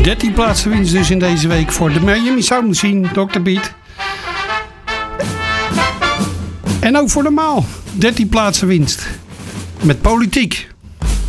13 plaatsen winst dus in deze week voor de Miami Sound Machine, Dr. Beat. En ook voor de Maal, 13 plaatsen winst. Met Politiek.